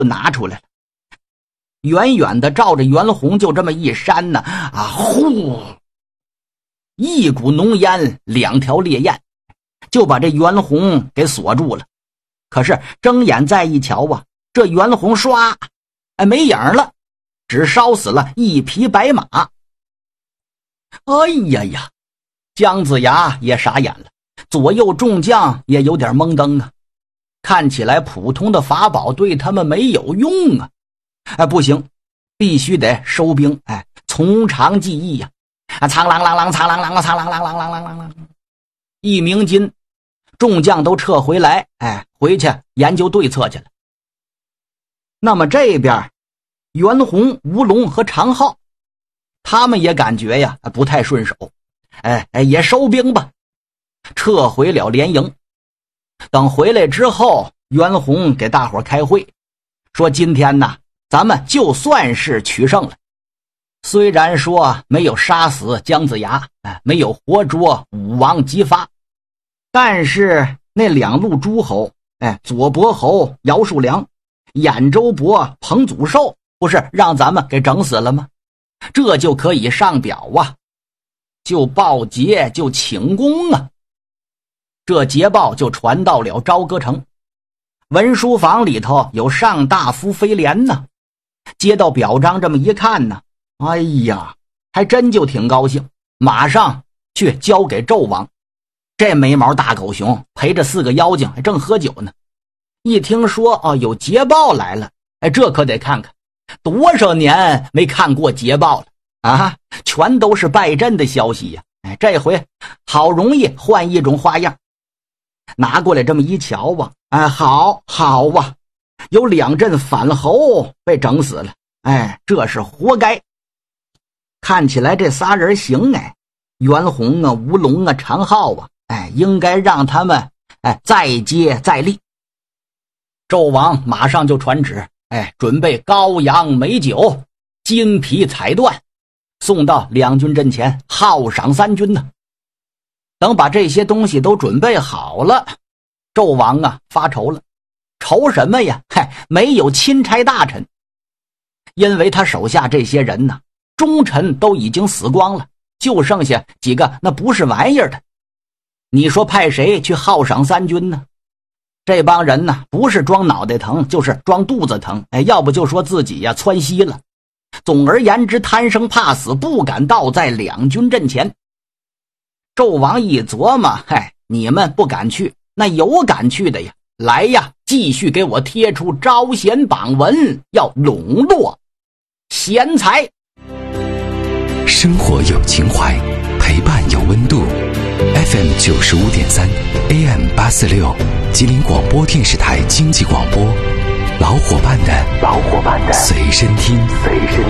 拿出来了，远远的照着袁弘就这么一扇呢，呼，一股浓烟，2条烈焰，就把这袁弘给锁住了。可是睁眼再一瞧啊，这袁弘唰，没影了，只烧死了一匹白马。哎呀呀，姜子牙也傻眼了，左右众将也有点懵登啊，看起来普通的法宝对他们没有用啊。不行，必须得收兵，从长计议呀。苍啷啷啷，苍啷啷啷，苍啷啷啷啷啷啷，一鸣金，众将都撤回来，回去研究对策去了。那么这边袁弘、吴龙和常浩，他们也感觉呀不太顺手，也收兵吧，撤回了连营。等回来之后，袁弘给大伙开会，说今天呢，咱们就算是取胜了。虽然说没有杀死姜子牙，没有活捉武王姬发，但是那2路诸侯，左伯侯姚树良、兖州伯彭祖寿，不是让咱们给整死了吗？这就可以上表啊，就报捷，就请功啊。这捷报就传到了朝歌城，文书房里头有上大夫飞廉呢，接到表彰这么一看呢，哎呀，还真就挺高兴，马上去交给纣王。这没毛大狗熊陪着4个妖精还正喝酒呢，一听说有捷报来了，这可得看看，多少年没看过捷报了啊！全都是败阵的消息呀。这回好容易换一种花样，拿过来这么一瞧啊，好啊，有2阵反侯被整死了，这是活该。看起来这仨人行，袁弘啊、吴龙啊、常浩啊，应该让他们再接再厉。纣王马上就传旨，准备羔羊美酒、金皮彩缎，送到2军阵前，犒赏3军呢。等把这些东西都准备好了，纣王啊发愁了，愁什么呀？没有钦差大臣，因为他手下这些人呢，忠臣都已经死光了，就剩下几个那不是玩意儿的。你说派谁去犒赏3军呢？这帮人呢，不是装脑袋疼，就是装肚子疼，要不就说自己呀窜稀了。总而言之，贪生怕死，不敢到在2军阵前。纣王一琢磨，你们不敢去，那有敢去的呀，来呀，继续给我贴出招贤榜文，要笼络贤才。 生活有情怀，陪伴有温度。FM 95.3 AM 846，吉林广播电视台经济广播，老伙伴的随身听。